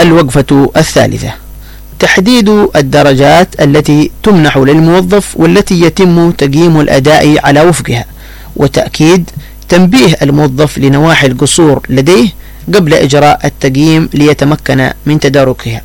الوقفة الثالثة: تحديد الدرجات التي تمنح للموظف والتي يتم تقييم الأداء على وفقها، وتأكيد تنبيه الموظف لنواحي القصور لديه قبل إجراء التقييم ليتمكن من تداركها.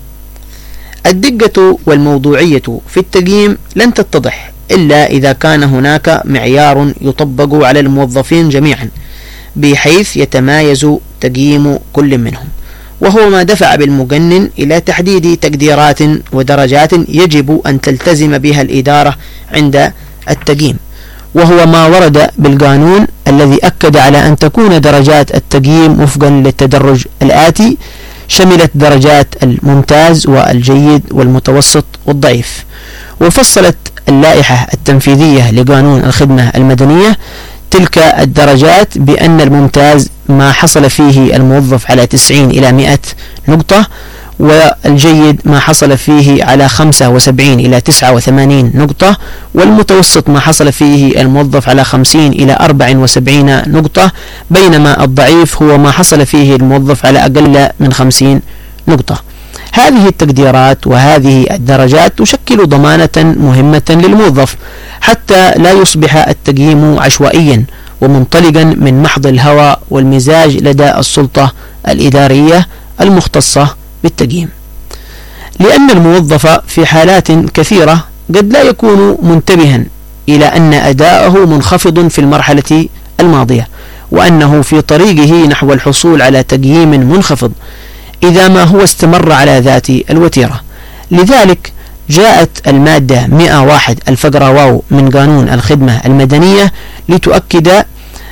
الدقة والموضوعية في التقييم لن تتضح إلا إذا كان هناك معيار يطبق على الموظفين جميعا بحيث يتمايز تقييم كل منهم، وهو ما دفع بالمقنن إلى تحديد تقديرات ودرجات يجب أن تلتزم بها الإدارة عند التقييم، وهو ما ورد بالقانون الذي أكد على أن تكون درجات التقييم وفقا للتدرج الآتي: شملت درجات الممتاز والجيد والمتوسط والضعيف. وفصلت اللائحة التنفيذية لقانون الخدمة المدنية تلك الدرجات بأن الممتاز ما حصل فيه الموظف على 90 إلى 100 نقطة، والجيد ما حصل فيه على 75 إلى 89 نقطة، والمتوسط ما حصل فيه الموظف على 50 إلى 74 نقطة، بينما الضعيف هو ما حصل فيه الموظف على أقل من 50 نقطة. هذه التقديرات وهذه الدرجات تشكل ضمانة مهمة للموظف حتى لا يصبح التقييم عشوائيا ومنطلقا من محض الهوى والمزاج لدى السلطة الإدارية المختصة بالتقييم، لأن الموظف في حالات كثيرة قد لا يكون منتبها إلى أن أداءه منخفض في المرحلة الماضية، وأنه في طريقه نحو الحصول على تقييم منخفض إذا ما هو استمر على ذات الوتيرة. لذلك جاءت المادة 101 الفقرة واو من قانون الخدمة المدنية لتؤكد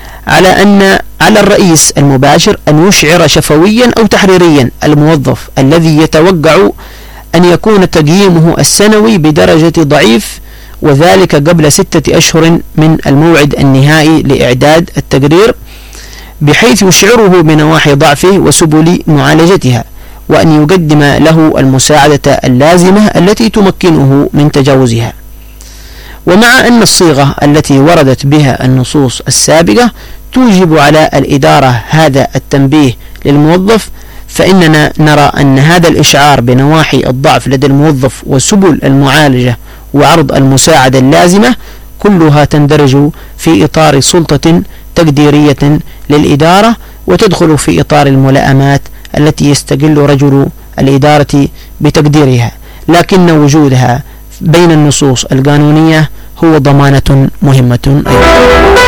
على الرئيس المباشر أن يشعر شفويا أو تحريريا الموظف الذي يتوقع أن يكون تقييمه السنوي بدرجة ضعيف، وذلك قبل 6 أشهر من الموعد النهائي لإعداد التقرير، بحيث يشعره بنواحي ضعفه وسبل معالجتها، وأن يقدم له المساعدة اللازمة التي تمكنه من تجاوزها. ومع أن الصيغة التي وردت بها النصوص السابقة توجب على الإدارة هذا التنبيه للموظف، فإننا نرى أن هذا الإشعار بنواحي الضعف لدى الموظف وسبل المعالجة وعرض المساعدة اللازمة كلها تندرج في إطار سلطة تقديرية للإدارة، وتدخل في إطار الملائمات التي يستقل رجل الإدارة بتقديرها، لكن وجودها بين النصوص القانونية هو ضمانة مهمة أيضا.